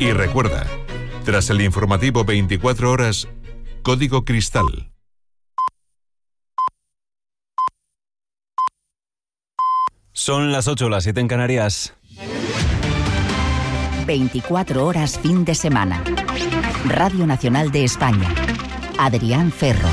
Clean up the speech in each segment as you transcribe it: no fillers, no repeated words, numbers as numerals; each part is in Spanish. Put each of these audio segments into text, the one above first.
Y recuerda, tras el informativo 24 horas, Código Cristal. Son las 8, las 7 en Canarias. 24 horas fin de semana. Radio Nacional de España. Adrián Ferro.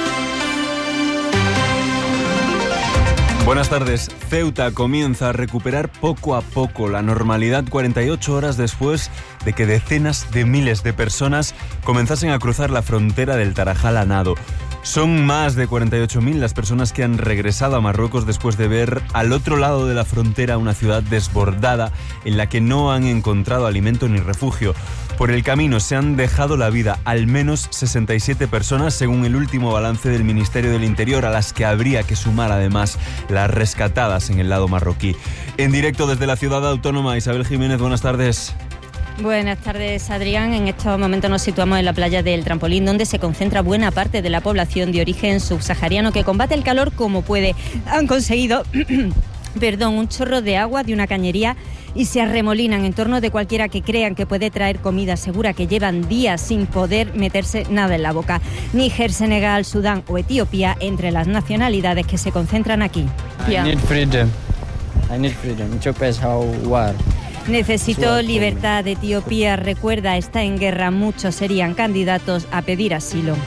Buenas tardes. Ceuta comienza a recuperar poco a poco la normalidad 48 horas después de que decenas de miles de personas comenzasen a cruzar la frontera del Tarajal a nado. Son más de 48.000 las personas que han regresado a Marruecos después de ver al otro lado de la frontera una ciudad desbordada en la que no han encontrado alimento ni refugio. Por el camino se han dejado la vida al menos 67 personas, según el último balance del Ministerio del Interior, a las que habría que sumar además las rescatadas en el lado marroquí. En directo desde la ciudad autónoma, Isabel Jiménez, buenas tardes. Buenas tardes, Adrián. En estos momentos nos situamos en la playa del Trampolín, donde se concentra buena parte de la población de origen subsahariano que combate el calor como puede. Han conseguido un chorro de agua de una cañería y se arremolinan en torno de cualquiera que crean que puede traer comida segura, que llevan días sin poder meterse nada en la boca. Níger, Senegal, Sudán o Etiopía, entre las nacionalidades que se concentran aquí. I need freedom. War. Necesito libertad. Etiopía, recuerda, está en guerra. Muchos serían candidatos a pedir asilo.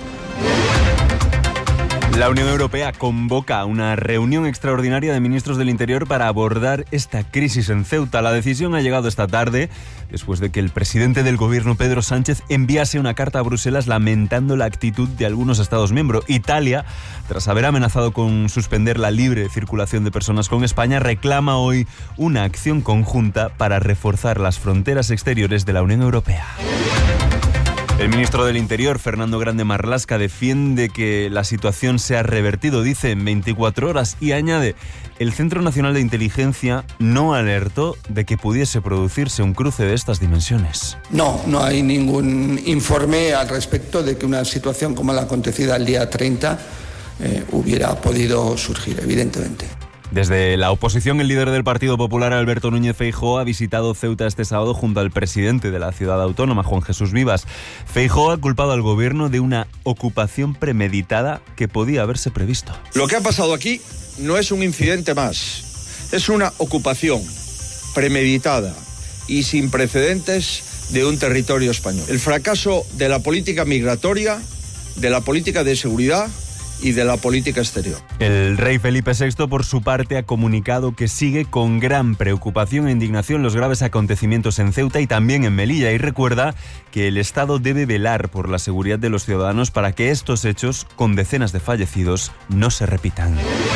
La Unión Europea convoca una reunión extraordinaria de ministros del Interior para abordar esta crisis en Ceuta. La decisión ha llegado esta tarde, después de que el presidente del gobierno, Pedro Sánchez, enviase una carta a Bruselas lamentando la actitud de algunos Estados miembros. Italia, tras haber amenazado con suspender la libre circulación de personas con España, reclama hoy una acción conjunta para reforzar las fronteras exteriores de la Unión Europea. El ministro del Interior, Fernando Grande Marlaska, defiende que la situación se ha revertido, dice, en 24 horas y añade: el Centro Nacional de Inteligencia no alertó de que pudiese producirse un cruce de estas dimensiones. No hay ningún informe al respecto de que una situación como la acontecida el día 30 hubiera podido surgir, evidentemente. Desde la oposición, el líder del Partido Popular, Alberto Núñez Feijóo, ha visitado Ceuta este sábado junto al presidente de la ciudad autónoma, Juan Jesús Vivas. Feijóo ha culpado al gobierno de una ocupación premeditada que podía haberse previsto. Lo que ha pasado aquí no es un incidente más, es una ocupación premeditada y sin precedentes de un territorio español. El fracaso de la política migratoria, de la política de seguridad y de la política exterior. El rey Felipe VI, por su parte, ha comunicado que sigue con gran preocupación e indignación los graves acontecimientos en Ceuta y también en Melilla, y recuerda que el Estado debe velar por la seguridad de los ciudadanos para que estos hechos, con decenas de fallecidos, no se repitan.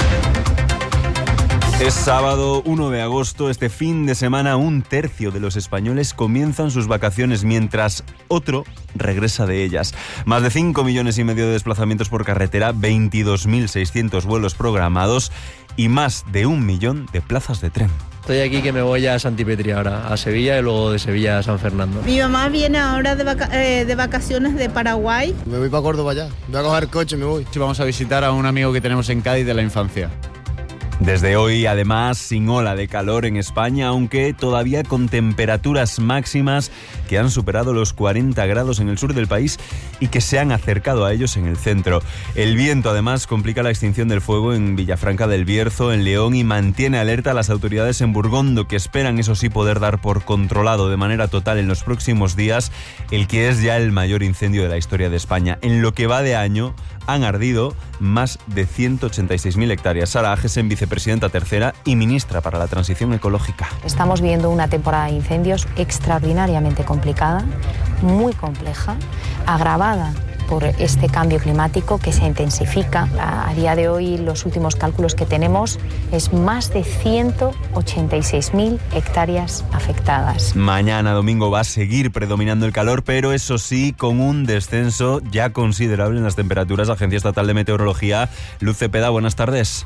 Es sábado 1 de agosto. Este fin de semana, un tercio de los españoles comienzan sus vacaciones, mientras otro regresa de ellas. Más de 5,5 millones de desplazamientos por carretera, 22.600 vuelos programados y más de 1 millón de plazas de tren. Estoy aquí que me voy a Santipetri ahora, a Sevilla, y luego de Sevilla a San Fernando. Mi mamá viene ahora de vacaciones de Paraguay. Me voy para Córdoba ya. Voy a coger coche y me voy. Sí, vamos a visitar a un amigo que tenemos en Cádiz de la infancia. Desde hoy, además, sin ola de calor en España, aunque todavía con temperaturas máximas que han superado los 40 grados en el sur del país y que se han acercado a ellos en el centro. El viento, además, complica la extinción del fuego en Villafranca del Bierzo, en León, y mantiene alerta a las autoridades en Burgondo, que esperan, eso sí, poder dar por controlado de manera total en los próximos días el que es ya el mayor incendio de la historia de España. En lo que va de año, han ardido más de 186.000 hectáreas. Sara Agesen, vicepresidenta tercera y ministra para la transición ecológica. Estamos viviendo una temporada de incendios extraordinariamente complicada, muy compleja, agravada por este cambio climático que se intensifica. A día de hoy, los últimos cálculos que tenemos es más de 186.000 hectáreas afectadas. Mañana domingo va a seguir predominando el calor, pero eso sí, con un descenso ya considerable en las temperaturas. Agencia Estatal de Meteorología, Luz Cepeda, buenas tardes.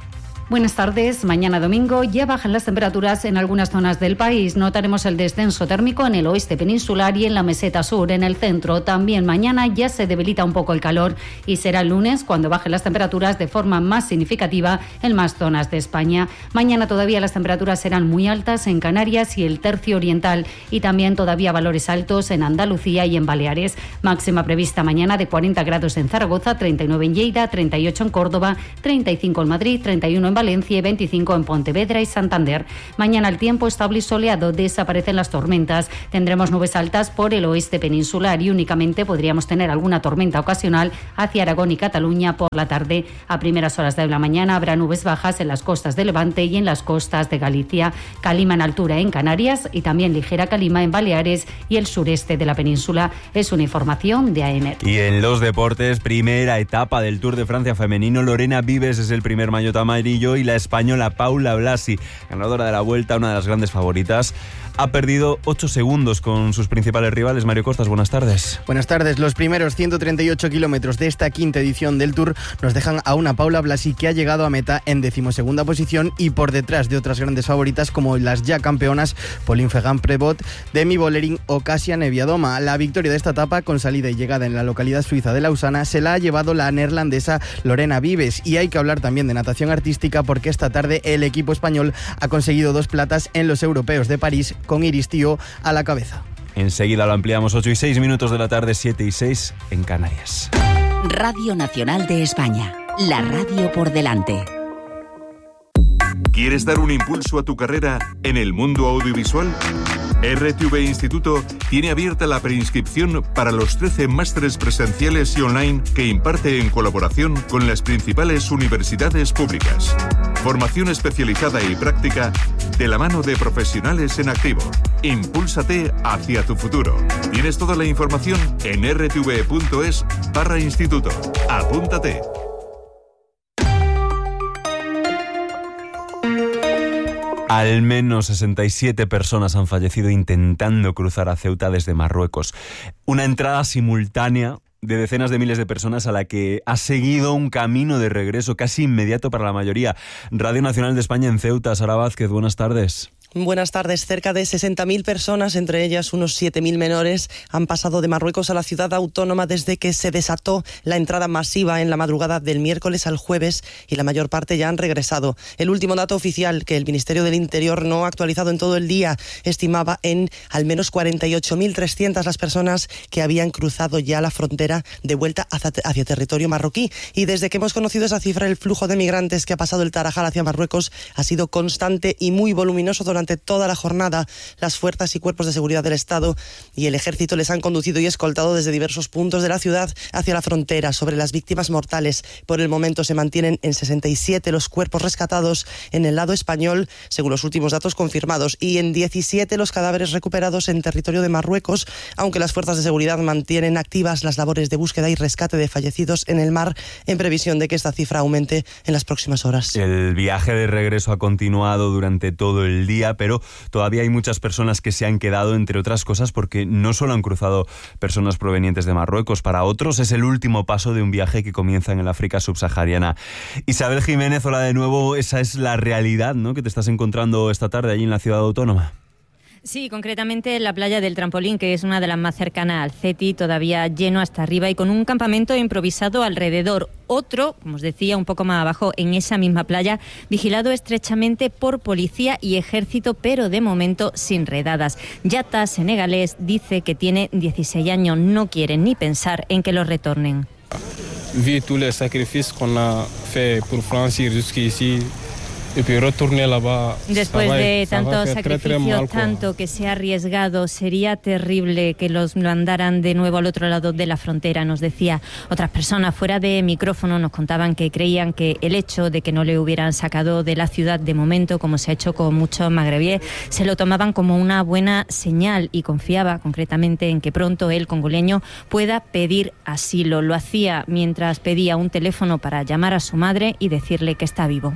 Buenas tardes. Mañana domingo ya bajan las temperaturas en algunas zonas del país. Notaremos el descenso térmico en el oeste peninsular y en la meseta sur. En el centro también mañana ya se debilita un poco el calor y será el lunes cuando bajen las temperaturas de forma más significativa en más zonas de España. Mañana todavía las temperaturas serán muy altas en Canarias y el tercio oriental y también todavía valores altos en Andalucía y en Baleares. Máxima prevista mañana de 40 grados en Zaragoza, 39 en Lleida, 38 en Córdoba, 35 en Madrid, 31 en Valencia y 25 en Pontevedra y Santander. Mañana el tiempo estable y soleado, desaparecen las tormentas. Tendremos nubes altas por el oeste peninsular y únicamente podríamos tener alguna tormenta ocasional hacia Aragón y Cataluña por la tarde. A primeras horas de la mañana habrá nubes bajas en las costas de Levante y en las costas de Galicia. Calima en altura en Canarias y también ligera calima en Baleares y el sureste de la península. Es una información de AEMET. Y en los deportes, primera etapa del Tour de Francia femenino, Lorena Vives es el primer maillot amarillo y la española Paula Blasi, ganadora de la Vuelta, una de las grandes favoritas, ha perdido 8 segundos con sus principales rivales. Mario Costas, buenas tardes. Buenas tardes. Los primeros 138 kilómetros de esta quinta edición del Tour nos dejan a una Paula Blasi que ha llegado a meta en 12ª posición y por detrás de otras grandes favoritas como las ya campeonas Pauline Ferrand-Prévot, Demi Vollering o Kasia Niewiadoma. La victoria de esta etapa, con salida y llegada en la localidad suiza de Lausana, se la ha llevado la neerlandesa Lorena Vives. Y hay que hablar también de natación artística porque esta tarde el equipo español ha conseguido 2 platas en los europeos de París con Iris Tío a la cabeza. Enseguida lo ampliamos. 8:06 de la tarde, 7:06 en Canarias. Radio Nacional de España, la radio por delante. ¿Quieres dar un impulso a tu carrera en el mundo audiovisual? RTV Instituto tiene abierta la preinscripción para los 13 másteres presenciales y online que imparte en colaboración con las principales universidades públicas. Formación especializada y práctica de la mano de profesionales en activo. Impúlsate hacia tu futuro. Tienes toda la información en rtv.es/instituto. Apúntate. Al menos 67 personas han fallecido intentando cruzar a Ceuta desde Marruecos. Una entrada simultánea de decenas de miles de personas a la que ha seguido un camino de regreso casi inmediato para la mayoría. Radio Nacional de España en Ceuta. Sara Vázquez, buenas tardes. Buenas tardes. Cerca de 60.000 personas, entre ellas unos 7.000 menores, han pasado de Marruecos a la ciudad autónoma desde que se desató la entrada masiva en la madrugada del miércoles al jueves y la mayor parte ya han regresado. El último dato oficial que el Ministerio del Interior no ha actualizado en todo el día estimaba en al menos 48.300 las personas que habían cruzado ya la frontera de vuelta hacia territorio marroquí. Y desde que hemos conocido esa cifra, el flujo de migrantes que ha pasado el Tarajal hacia Marruecos ha sido constante y muy voluminoso durante toda la jornada. Las fuerzas y cuerpos de seguridad del Estado y el Ejército les han conducido y escoltado desde diversos puntos de la ciudad hacia la frontera. Sobre las víctimas mortales, por el momento se mantienen en 67 los cuerpos rescatados en el lado español, según los últimos datos confirmados, y en 17 los cadáveres recuperados en territorio de Marruecos, aunque las fuerzas de seguridad mantienen activas las labores de búsqueda y rescate de fallecidos en el mar, en previsión de que esta cifra aumente en las próximas horas. El viaje de regreso ha continuado durante todo el día, pero todavía hay muchas personas que se han quedado, entre otras cosas, porque no solo han cruzado personas provenientes de Marruecos, para otros es el último paso de un viaje que comienza en el África subsahariana. Isabel Jiménez, hola de nuevo. Esa es la realidad, ¿no?, que te estás encontrando esta tarde allí en la ciudad autónoma. Sí, concretamente en la playa del Trampolín, que es una de las más cercanas al CETI, todavía lleno hasta arriba y con un campamento improvisado alrededor. Otro, como os decía, un poco más abajo, en esa misma playa, vigilado estrechamente por policía y ejército, pero de momento sin redadas. Yata, senegalés, dice que tiene 16 años, no quiere ni pensar en que lo retornen. Vi tous les sacrifices qu'on a fait pour franchir jusqu'ici. Después de tantos sacrificios, tanto que se ha arriesgado, sería terrible que los mandaran de nuevo al otro lado de la frontera, nos decía. Otras personas fuera de micrófono nos contaban que creían que el hecho de que no le hubieran sacado de la ciudad de momento, como se ha hecho con muchos magrebíes, se lo tomaban como una buena señal y confiaba concretamente en que pronto el congoleño pueda pedir asilo. Lo hacía mientras pedía un teléfono para llamar a su madre y decirle que está vivo.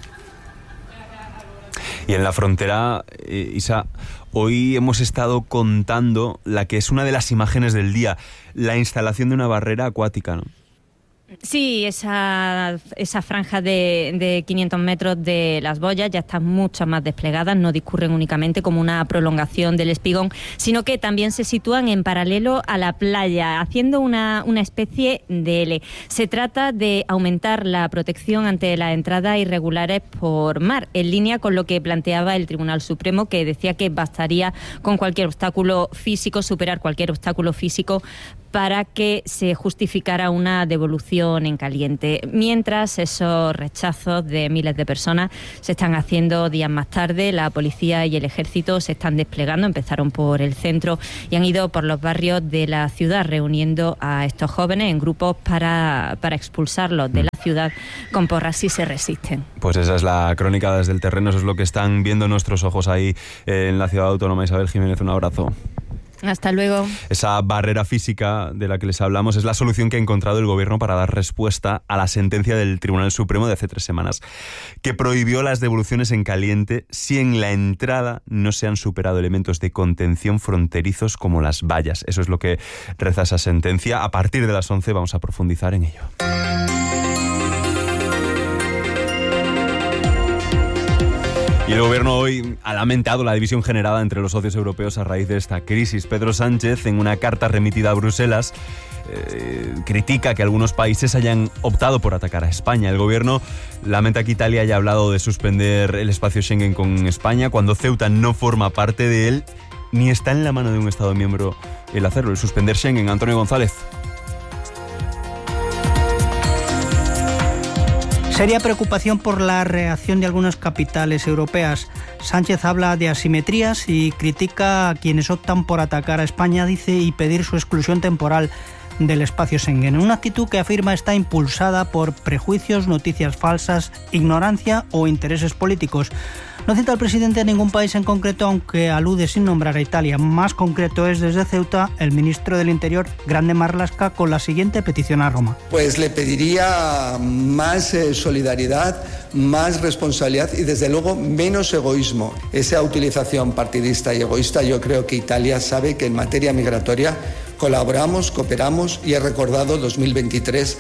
Y en la frontera, Isa, hoy hemos estado contando la que es una de las imágenes del día, la instalación de una barrera acuática, ¿no? Sí, esa franja de 500 metros de las boyas ya están mucho más desplegadas, no discurren únicamente como una prolongación del espigón, sino que también se sitúan en paralelo a la playa, haciendo una especie de L. Se trata de aumentar la protección ante las entradas irregulares por mar, en línea con lo que planteaba el Tribunal Supremo, que decía que bastaría con cualquier obstáculo físico, superar cualquier obstáculo físico para que se justificara una devolución en caliente. Mientras esos rechazos de miles de personas se están haciendo días más tarde, la policía y el ejército se están desplegando, empezaron por el centro y han ido por los barrios de la ciudad reuniendo a estos jóvenes en grupos para expulsarlos de la ciudad con porras si se resisten. Pues esa es la crónica desde el terreno, eso es lo que están viendo nuestros ojos ahí en la ciudad autónoma. Isabel Jiménez, un abrazo. Hasta luego. Esa barrera física de la que les hablamos es la solución que ha encontrado el Gobierno para dar respuesta a la sentencia del Tribunal Supremo de hace 3 semanas, que prohibió las devoluciones en caliente si en la entrada no se han superado elementos de contención fronterizos como las vallas. Eso es lo que reza esa sentencia. A partir de las 11 vamos a profundizar en ello. Y el Gobierno hoy ha lamentado la división generada entre los socios europeos a raíz de esta crisis. Pedro Sánchez, en una carta remitida a Bruselas, critica que algunos países hayan optado por atacar a España. El Gobierno lamenta que Italia haya hablado de suspender el espacio Schengen con España cuando Ceuta no forma parte de él, ni está en la mano de un Estado miembro el hacerlo, el suspender Schengen. Antonio González. Seria preocupación por la reacción de algunas capitales europeas. Sánchez habla de asimetrías y critica a quienes optan por atacar a España, dice, y pedir su exclusión temporal del espacio Schengen. Una actitud que afirma está impulsada por prejuicios, noticias falsas, ignorancia o intereses políticos. No cita al presidente a ningún país en concreto, aunque alude sin nombrar a Italia. Más concreto es desde Ceuta el ministro del Interior, Grande Marlaska, con la siguiente petición a Roma. Pues le pediría más solidaridad, más responsabilidad y desde luego menos egoísmo. Esa utilización partidista y egoísta, yo creo que Italia sabe que en materia migratoria colaboramos, cooperamos y he recordado 2023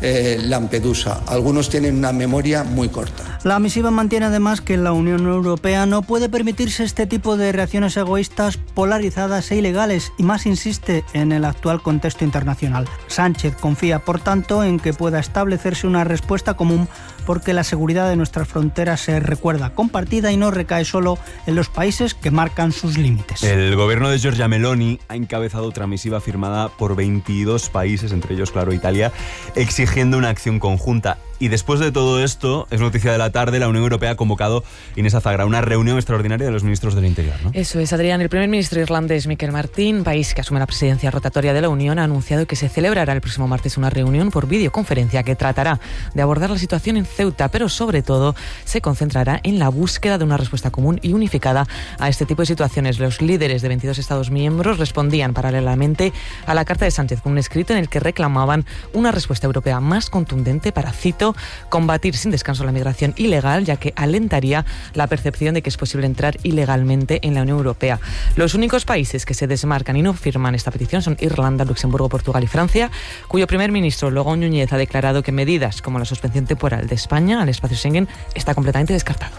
Lampedusa. Algunos tienen una memoria muy corta. La misiva mantiene además que la Unión Europea no puede permitirse este tipo de reacciones egoístas, polarizadas e ilegales, y más insiste en el actual contexto internacional. Sánchez confía, por tanto, en que pueda establecerse una respuesta común, porque la seguridad de nuestras fronteras se recuerda compartida y no recae solo en los países que marcan sus límites. El gobierno de Giorgia Meloni ha encabezado otra misiva firmada por 22 países, entre ellos, claro, Italia, exigiendo una acción conjunta. Y después de todo esto, es noticia de la tarde, la Unión Europea ha convocado, Inés Azagra, una reunión extraordinaria de los ministros del Interior, ¿no? Eso es, Adrián. El primer ministro irlandés, Michael Martin, país que asume la presidencia rotatoria de la Unión, ha anunciado que se celebrará el próximo martes una reunión por videoconferencia que tratará de abordar la situación en Ceuta, pero sobre todo se concentrará en la búsqueda de una respuesta común y unificada a este tipo de situaciones. Los líderes de 22 Estados miembros respondían paralelamente a la carta de Sánchez con un escrito en el que reclamaban una respuesta europea más contundente para, cito, combatir sin descanso la migración ilegal, ya que alentaría la percepción de que es posible entrar ilegalmente en la Unión Europea. Los únicos países que se desmarcan y no firman esta petición son Irlanda, Luxemburgo, Portugal y Francia, cuyo primer ministro, Luego Núñez, ha declarado que medidas como la suspensión temporal de España al espacio Schengen está completamente descartado.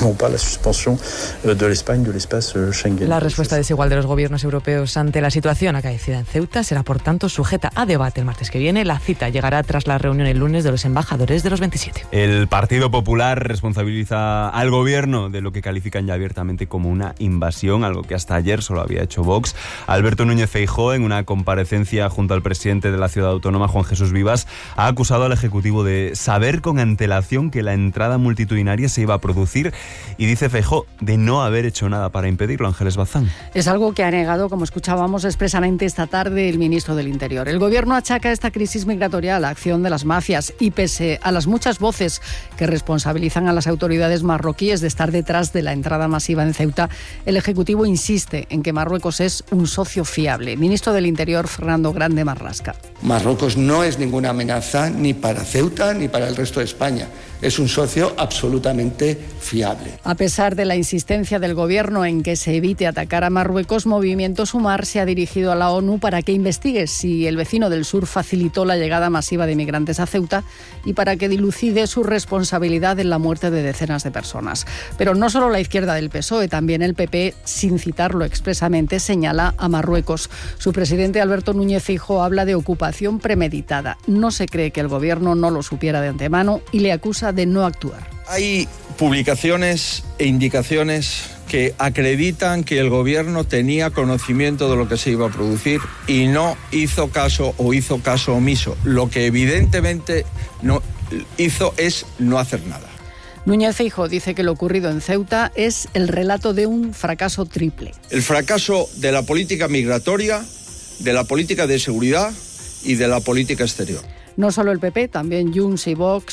La respuesta desigual de los gobiernos europeos ante la situación acaecida en Ceuta será, por tanto, sujeta a debate el martes que viene. La cita llegará tras la reunión el lunes de los embajadores de los 27. El Partido Popular responsabiliza al gobierno de lo que califican ya abiertamente como una invasión, algo que hasta ayer solo había hecho Vox. Alberto Núñez Feijóo, en una comparecencia junto al presidente de la ciudad autónoma, Juan Jesús Vivas, ha acusado al Ejecutivo de saber con antelación que la entrada multitudinaria se iba a producir y, dice Feijóo, de no haber hecho nada para impedirlo. Ángeles Bazán. Es algo que ha negado, como escuchábamos expresamente esta tarde, el ministro del Interior. El gobierno achaca esta crisis migratoria a la acción de las mafias y, pese a las muchas voces que responsabilizan a las autoridades marroquíes de estar detrás de la entrada masiva en Ceuta, el Ejecutivo insiste en que Marruecos es un socio fiable. Ministro del Interior, Fernando Grande Marlasca. Marruecos no es ninguna amenaza ni para Ceuta ni para el resto de España. Es un socio absolutamente fiable. A pesar de la insistencia del Gobierno en que se evite atacar a Marruecos, Movimiento Sumar se ha dirigido a la ONU para que investigue si el vecino del sur facilitó la llegada masiva de migrantes a Ceuta y para que dilucide su responsabilidad en la muerte de decenas de personas. Pero no solo la izquierda del PSOE, también el PP, sin citarlo expresamente, señala a Marruecos. Su presidente Alberto Núñez Feijóo habla de ocupación premeditada. No se cree que el Gobierno no lo supiera de antemano y le acusa de no actuar. Hay publicaciones e indicaciones que acreditan que el Gobierno tenía conocimiento de lo que se iba a producir y no hizo caso o hizo caso omiso. Lo que evidentemente no hizo es no hacer nada. Núñez Feijóo dice que lo ocurrido en Ceuta es el relato de un fracaso triple. El fracaso de la política migratoria, de la política de seguridad y de la política exterior. No solo el PP, también Junts y Vox